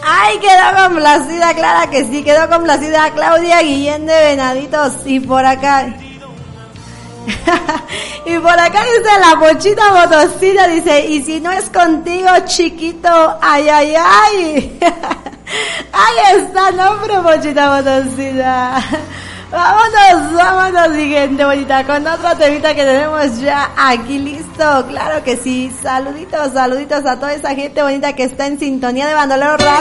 Ay, quedó complacida, Clara que sí, quedó complacida Claudia Guillén de Venaditos. Y por acá y por acá dice la Pochita Motosita, dice, y si no es contigo, chiquito, ay, ay, ay. Ahí está, no, pero Pochita Motosita. Vámonos, mi gente bonita, con otro temita que tenemos ya aquí listo. Claro que sí. Saluditos a toda esa gente bonita que está en sintonía de Bandolero Radio.